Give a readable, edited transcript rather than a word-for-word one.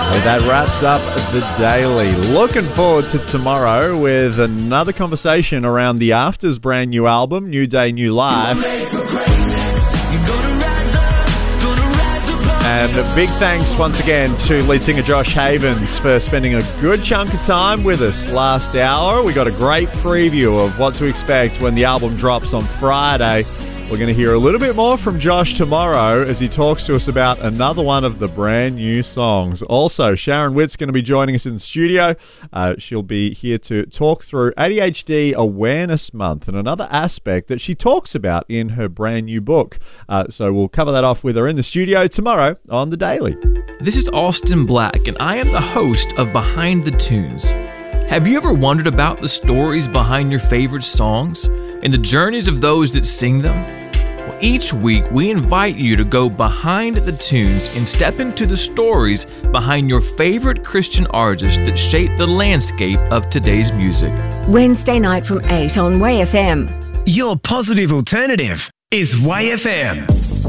That wraps up the Daily. Looking forward to tomorrow with another conversation around the Afters' brand new album, New Day, New Life. And a big thanks once again to lead singer Josh Havens for spending a good chunk of time with us last hour. We got a great preview of what to expect when the album drops on Friday. We're going to hear a little bit more from Josh tomorrow as he talks to us about another one of the brand new songs. Also, Sharon Witt's going to be joining us in the studio. She'll be here to talk through ADHD Awareness Month and another aspect that she talks about in her brand new book. So we'll cover that off with her in the studio tomorrow on The Daily. This is Austin Black, and I am the host of Behind the Tunes. Have you ever wondered about the stories behind your favorite songs and the journeys of those that sing them? Well, each week, we invite you to go behind the tunes and step into the stories behind your favorite Christian artists that shape the landscape of today's music. Wednesday night from 8 on Way FM. Your positive alternative is Way FM.